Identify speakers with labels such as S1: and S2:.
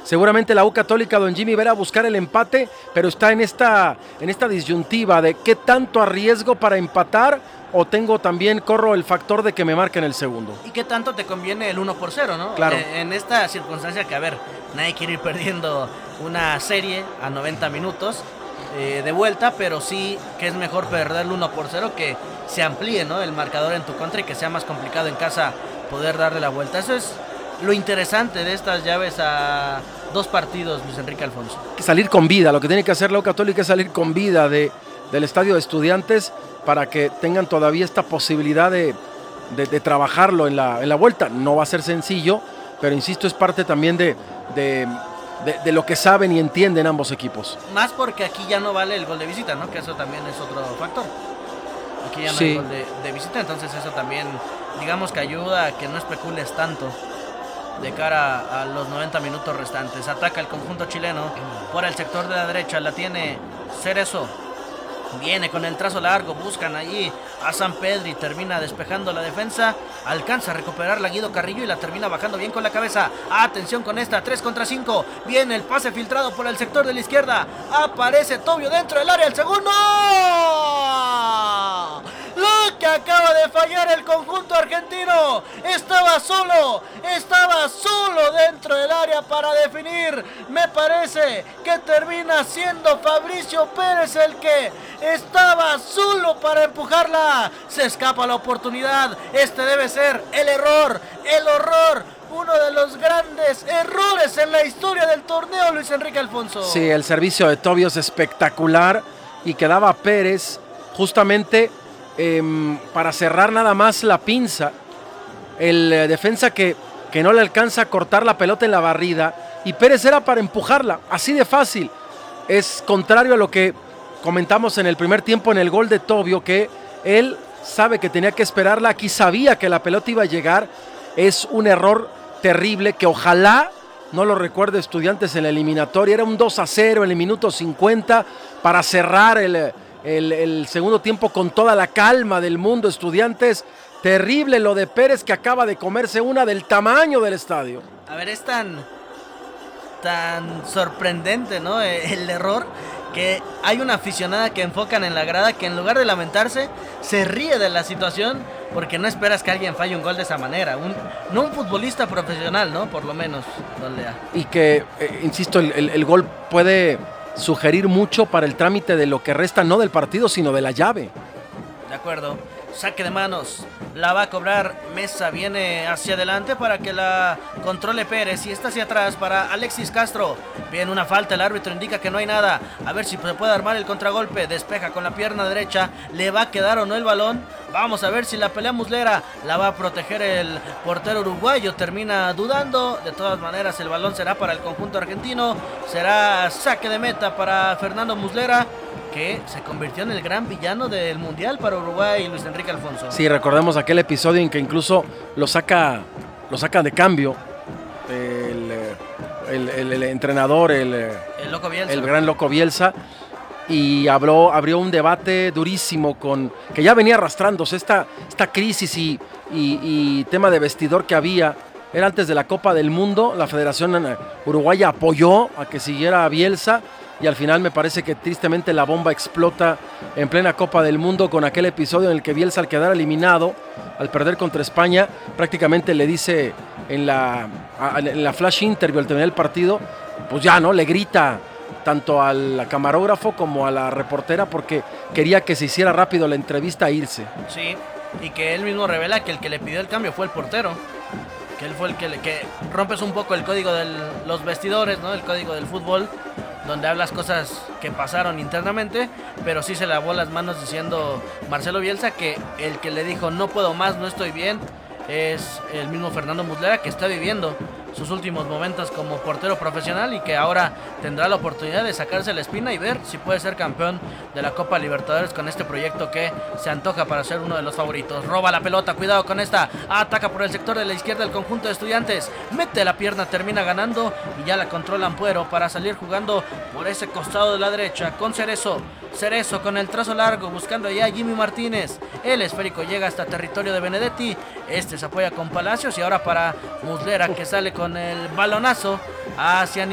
S1: Seguramente la U Católica, don Jimmy, verá a buscar el empate, pero está en esta disyuntiva de qué tanto arriesgo para empatar o corro el factor de que me marquen el segundo.
S2: ¿Y qué tanto te conviene el 1-0, no?
S1: Claro.
S2: En esta circunstancia que, a ver, nadie quiere ir perdiendo una serie a 90 minutos de vuelta, pero sí que es mejor perder el 1-0 que se amplíe, ¿no?, el marcador en tu contra y que sea más complicado en casa poder darle la vuelta. Eso es lo interesante de estas llaves a 2 partidos, Luis Enrique Alfonso.
S1: Salir con vida, lo que tiene que hacer la U Católica es salir con vida del estadio de Estudiantes para que tengan todavía esta posibilidad de trabajarlo en la vuelta. No va a ser sencillo, pero insisto, es parte también de lo que saben y entienden ambos equipos.
S2: Más porque aquí ya no vale el gol de visita, ¿no? Que eso también es otro factor. Aquí ya no
S1: sí.
S2: hay gol de visita, entonces eso también, digamos que ayuda a que no especules tanto de cara a los 90 minutos restantes. Ataca el conjunto chileno por el sector de la derecha, la tiene Cerezo. Viene con el trazo largo, buscan allí a San Pedri, termina despejando la defensa, alcanza a recuperarla Guido Carrillo y la termina bajando bien con la cabeza. Atención con esta, 3 contra 5, viene el pase filtrado por el sector de la izquierda, aparece Tobio dentro del área, el segundo. Lo que acaba de fallar el conjunto argentino, estaba solo dentro del área para definir. Me parece que termina siendo Fabricio Pérez el que estaba solo para empujarla. Se escapa la oportunidad. Este debe ser el horror, uno de los grandes errores en la historia del torneo, Luis Enrique Alfonso.
S1: Sí, el servicio de Tobio es espectacular y quedaba Pérez justamente para cerrar nada más la pinza. El defensa que no le alcanza a cortar la pelota en la barrida y Pérez era para empujarla, así de fácil. Es contrario a lo que comentamos en el primer tiempo en el gol de Tobio, que él sabe que tenía que esperarla, aquí sabía que la pelota iba a llegar. Es un error terrible que ojalá no lo recuerde Estudiantes en la eliminatoria. Era un 2-0 en el minuto 50 para cerrar el segundo tiempo con toda la calma del mundo. Estudiantes, terrible lo de Pérez, que acaba de comerse una del tamaño del estadio.
S2: A ver, es tan sorprendente, ¿no?, el error, que hay una aficionada que enfocan en la grada que en lugar de lamentarse se ríe de la situación, porque no esperas que alguien falle un gol de esa manera, no un futbolista profesional, ¿no?, por lo menos, don Lea.
S1: Y que, insisto, el gol puede sugerir mucho para el trámite de lo que resta, no del partido, sino de la llave.
S2: De acuerdo. Saque de manos, la va a cobrar Mesa, viene hacia adelante para que la controle Pérez y está hacia atrás para Alexis Castro. Viene una falta, el árbitro indica que no hay nada, a ver si se puede armar el contragolpe, despeja con la pierna derecha, le va a quedar o no el balón. Vamos a ver si la pelea Muslera la va a proteger el portero uruguayo, termina dudando. De todas maneras el balón será para el conjunto argentino, será saque de meta para Fernando Muslera, que se convirtió en el gran villano del Mundial para Uruguay, Luis Enrique Alfonso.
S1: Sí, recordemos aquel episodio en que incluso lo saca de cambio el entrenador, el
S2: Loco Bielsa.
S1: El gran Loco Bielsa, y abrió un debate durísimo que ya venía arrastrándose esta crisis y tema de vestidor que había. Era antes de la Copa del Mundo, la Federación Uruguaya apoyó a que siguiera a Bielsa, y al final me parece que tristemente la bomba explota en plena Copa del Mundo con aquel episodio en el que Bielsa, al quedar eliminado, al perder contra España, prácticamente le dice en la flash interview al terminar el partido, pues ya, ¿no?, le grita tanto al camarógrafo como a la reportera porque quería que se hiciera rápido la entrevista e irse.
S2: Sí, y que él mismo revela que el que le pidió el cambio fue el portero, que él fue el que rompes un poco el código de los vestidores, ¿no?, el código del fútbol, donde hablas cosas que pasaron internamente, pero sí se lavó las manos diciendo Marcelo Bielsa que el que le dijo no puedo más, no estoy bien, es el mismo Fernando Muslera, que está viviendo sus últimos momentos como portero profesional y que ahora tendrá la oportunidad de sacarse la espina y ver si puede ser campeón de la Copa Libertadores con este proyecto que se antoja para ser uno de los favoritos. Roba la pelota, cuidado con esta, ataca por el sector de la izquierda el conjunto de Estudiantes, mete la pierna, termina ganando y ya la controla Ampuero para salir jugando por ese costado de la derecha con Cerezo con el trazo largo buscando ya a Jimmy Martínez. El esférico llega hasta territorio de Benedetti, este se apoya con Palacios y ahora para Muslera, que sale con el balonazo hacia